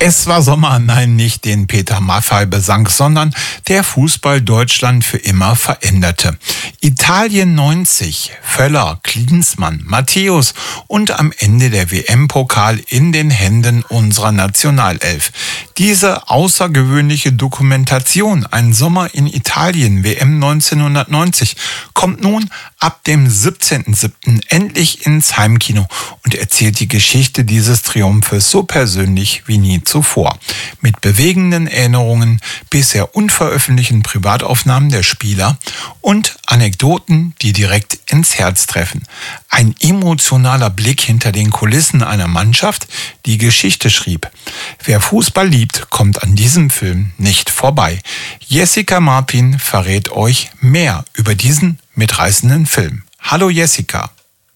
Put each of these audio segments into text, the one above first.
Es war Sommer, nein, nicht den Peter Maffay besang, sondern der Fußball Deutschland für immer veränderte. Italien 90, Völler, Klinsmann, Matthäus und am Ende der WM-Pokal in den Händen unserer Nationalelf. Diese außergewöhnliche Dokumentation, ein Sommer in Italien, WM 1990, kommt nun ab dem 17.07. endlich ins Heimkino und erzählt die Geschichte dieses Triumphes so persönlich wie nie zuvor. Mit bewegenden Erinnerungen, bisher unveröffentlichten Privataufnahmen der Spieler und Anekdoten, die direkt ins Herz treffen. Ein emotionaler Blick hinter den Kulissen einer Mannschaft, die Geschichte schrieb. Wer Fußball liebt, kommt an diesem Film nicht vorbei. Jessica Martin verrät euch mehr über diesen mitreißenden Film. Hallo Jessica.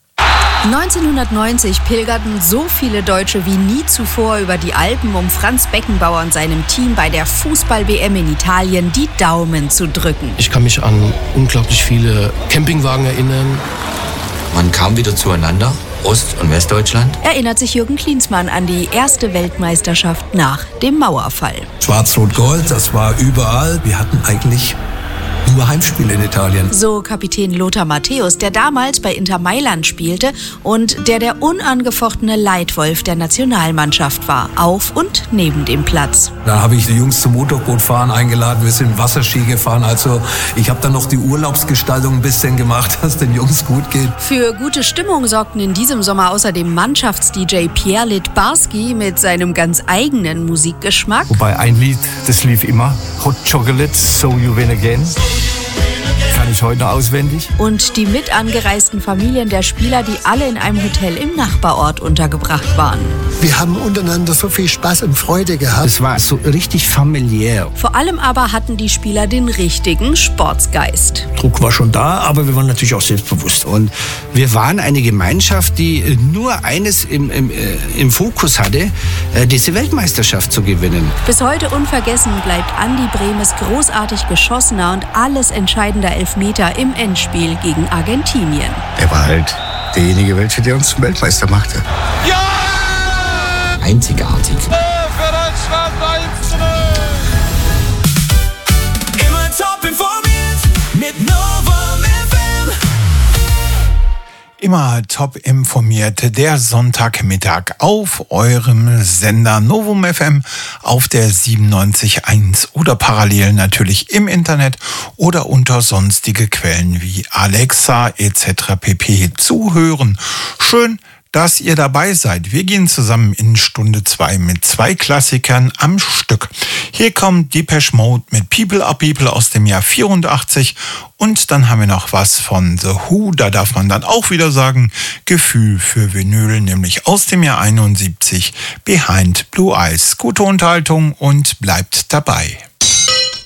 1990 pilgerten so viele Deutsche wie nie zuvor über die Alpen, um Franz Beckenbauer und seinem Team bei der Fußball-WM in Italien die Daumen zu drücken. Ich kann mich an unglaublich viele Campingwagen erinnern. Man kam wieder zueinander, Ost- und Westdeutschland. Erinnert sich Jürgen Klinsmann an die erste Weltmeisterschaft nach dem Mauerfall. Schwarz-Rot-Gold, das war überall. Wir hatten eigentlich nur Heimspiele in Italien. So Kapitän Lothar Matthäus, der damals bei Inter Mailand spielte und der unangefochtene Leitwolf der Nationalmannschaft war, auf und neben dem Platz. Da habe ich die Jungs zum Motorbootfahren eingeladen, wir sind Wasserski gefahren. Also ich habe dann noch die Urlaubsgestaltung ein bisschen gemacht, dass den Jungs gut geht. Für gute Stimmung sorgten in diesem Sommer außerdem Mannschafts-DJ Pierre Littbarski mit seinem ganz eigenen Musikgeschmack. Wobei ein Lied, das lief immer, Hot Chocolate, So You Win Again. Kann ich heute noch auswendig. Und die mit angereisten Familien der Spieler, die alle in einem Hotel im Nachbarort untergebracht waren. Wir haben untereinander so viel Spaß und Freude gehabt. Es war so richtig familiär. Vor allem aber hatten die Spieler den richtigen Sportsgeist. Druck war schon da, aber wir waren natürlich auch selbstbewusst. Und wir waren eine Gemeinschaft, die nur eines im Fokus hatte, diese Weltmeisterschaft zu gewinnen. Bis heute unvergessen bleibt Andi Brehmes großartig geschossener und alles entscheidender Elfmeter im Endspiel gegen Argentinien. Er war halt derjenige, welcher der uns zum Weltmeister machte. Ja! Einzigartig. Für Deutschland 1:0. Immer top informiert mit Novum FM. Immer top informiert, der Sonntagmittag auf eurem Sender Novum FM auf der 97.1 oder parallel natürlich im Internet oder unter sonstige Quellen wie Alexa etc. pp. zuhören. Schön, dass ihr dabei seid. Wir gehen zusammen in Stunde 2 mit 2 Klassikern am Stück. Hier kommt Depeche Mode mit People Are People aus dem Jahr 84 und dann haben wir noch was von The Who, da darf man dann auch wieder sagen, Gefühl für Vinyl, nämlich aus dem Jahr 71, Behind Blue Eyes. Gute Unterhaltung und bleibt dabei.